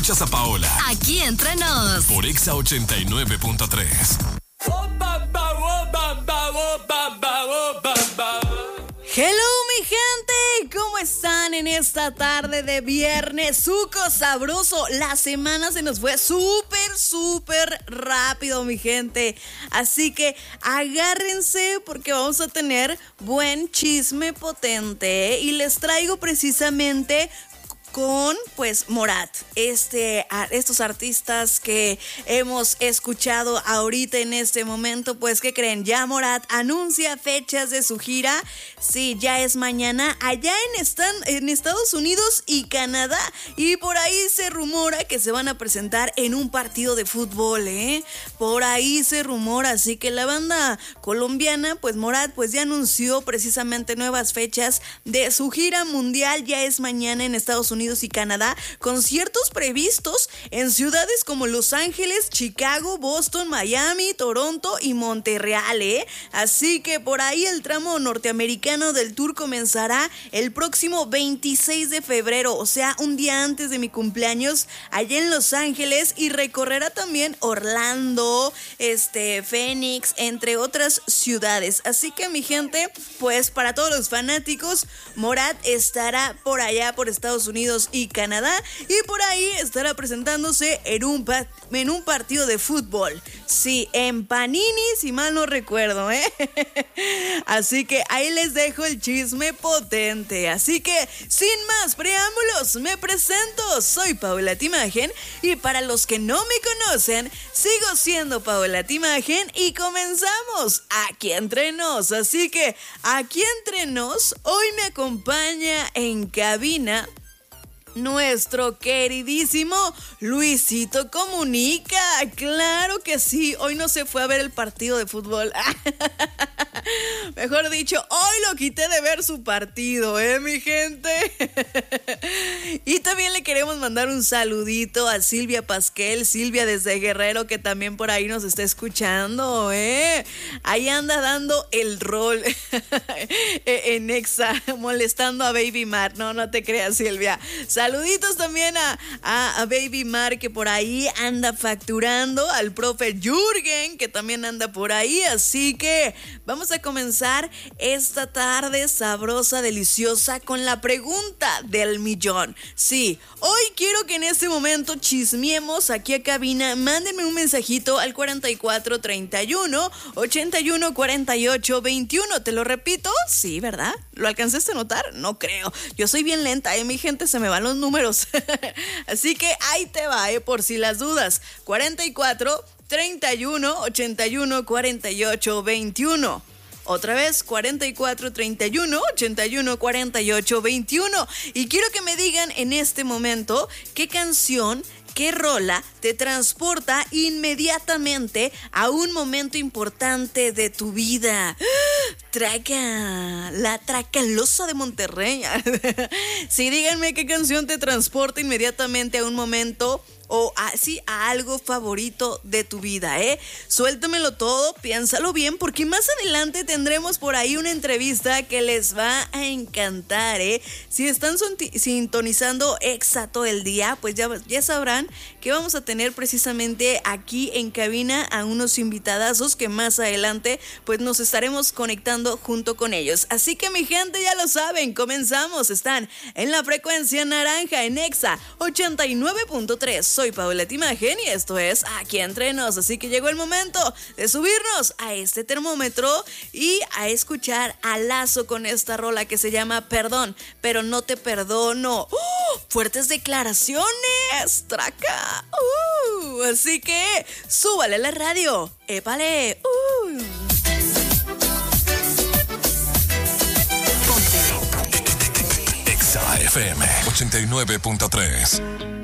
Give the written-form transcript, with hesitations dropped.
Escuchas a Paola. Aquí entre nos. Por Exa 89.3. Hello, mi gente, ¿cómo están en esta tarde de viernes? Suco sabroso, la semana se nos fue súper rápido, mi gente. Así que agárrense porque vamos a tener buen chisme potente, y les traigo precisamente con, pues, Morat, estos artistas que hemos escuchado ahorita en este momento. Pues, ¿qué creen? Ya Morat anuncia fechas de su gira. Sí, ya es mañana allá en Estados Unidos y Canadá, y por ahí se rumora que se van a presentar en un partido de fútbol, por ahí se rumora. Así que la banda colombiana, pues Morat, pues ya anunció precisamente nuevas fechas de su gira mundial. Ya es mañana en Estados Unidos y Canadá, conciertos previstos en ciudades como Los Ángeles, Chicago, Boston, Miami, Toronto y Monterreal, Así que por ahí el tramo norteamericano del tour comenzará el próximo 26 de febrero, o sea, un día antes de mi cumpleaños, allá en Los Ángeles, y recorrerá también Orlando, Phoenix, entre otras ciudades. Así que, mi gente, pues para todos los fanáticos, Morat estará por allá por Estados Unidos y Canadá, y por ahí estará presentándose en un partido de fútbol. Sí, en Panini, si mal no recuerdo, Así que ahí les dejo el chisme potente. Así que, sin más preámbulos, me presento. Soy Paola Timagen, y para los que no me conocen, sigo siendo Paola Timagen, y comenzamos Aquí Entre Nos. Así que, aquí entre nos, hoy me acompaña en cabina nuestro queridísimo Luisito Comunica. Claro que sí, hoy no se fue a ver el partido de fútbol. Mejor dicho, hoy lo quité de ver su partido, mi gente. Y también le queremos mandar un saludito a Silvia Pasquel, Silvia desde Guerrero, que también por ahí nos está escuchando, Ahí anda dando el rol en Exa, molestando a Baby Mar. No te creas, Silvia. Saluditos también a Baby Mar, que por ahí anda facturando, al profe Jürgen, que también anda por ahí. Así que vamos a comenzar esta tarde sabrosa, deliciosa, con la pregunta del millón. Sí, hoy quiero que en este momento chismeemos aquí a cabina. Mándenme un mensajito al 4431 81 48 21. ¿Te lo repito? Sí, ¿verdad? ¿Lo alcanzaste a notar? No creo. Yo soy bien lenta, mi gente, se me van los números. Así que ahí te va, por si las dudas. 44 31 81 48 21. Otra vez, 44 31 81 48 21. Y quiero que me digan en este momento qué canción, qué rola te transporta inmediatamente a un momento importante de tu vida. La Tracalosa de Monterrey. Sí, díganme qué canción te transporta inmediatamente a un momento o a algo favorito de tu vida, Suéltamelo todo, piénsalo bien, porque más adelante tendremos por ahí una entrevista que les va a encantar, Si están sintonizando Exa todo el día, pues ya sabrán que vamos a tener precisamente aquí en cabina a unos invitadazos que más adelante pues nos estaremos conectando junto con ellos. Así que, mi gente, ya lo saben, comenzamos. Están en la frecuencia naranja en Exa 89.3. Soy Paola Timagen y esto es Aquí Entre Nos. Así que llegó el momento de subirnos a este termómetro y a escuchar a Lazo con esta rola que se llama Perdón, pero no te perdono. Fuertes declaraciones, traca. Así que súbale a la radio. Épale. Exa FM 89.3.